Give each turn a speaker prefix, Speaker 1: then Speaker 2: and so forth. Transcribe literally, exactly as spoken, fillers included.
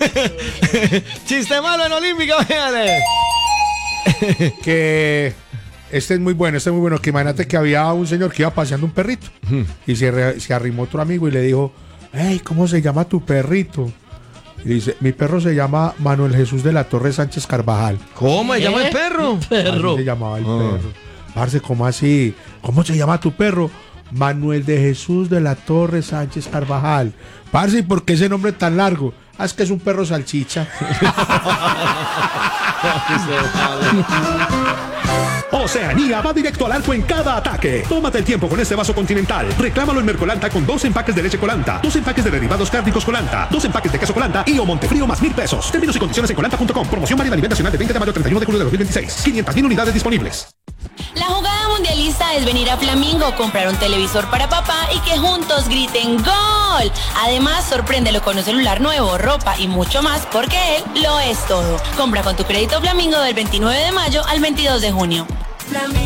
Speaker 1: Chiste malo en Olímpica, véale.
Speaker 2: Que este es muy bueno, este es muy bueno. Que imagínate que había un señor que iba paseando un perrito y se, re, se arrimó otro amigo y le dijo: hey, ¿cómo se llama tu perrito? Y dice: mi perro se llama Manuel Jesús de la Torre Sánchez Carvajal.
Speaker 1: ¿Cómo se
Speaker 3: ¿Eh?
Speaker 1: llama el perro?
Speaker 3: Perro.
Speaker 2: Así se llamaba el
Speaker 1: Ah.
Speaker 2: perro. Parce, ¿cómo así? ¿Cómo se llama tu perro? Manuel de Jesús de la Torre Sánchez Carvajal. Parce, ¿y por qué ese nombre tan largo? Ah, es que es un perro salchicha.
Speaker 4: Oceanía va directo al arco en cada ataque. Tómate el tiempo con este vaso Continental. Reclámalo en Mercolanta con dos empaques de leche Colanta, dos empaques de derivados cárnicos Colanta, dos empaques de queso Colanta y o Montefrío más mil pesos. Términos y condiciones en colanta punto com. Promoción válida a nivel nacional de veinte de mayo a treinta y uno de julio de dos mil veintiséis. quinientas mil unidades disponibles.
Speaker 5: La jugada mundialista es venir a Flamingo, comprar un televisor para papá y que juntos griten ¡Gol! Además, sorpréndelo con un celular nuevo, ropa y mucho más porque él lo es todo. Compra con tu crédito Flamingo del veintinueve de mayo al veintidós de junio. Flamingo.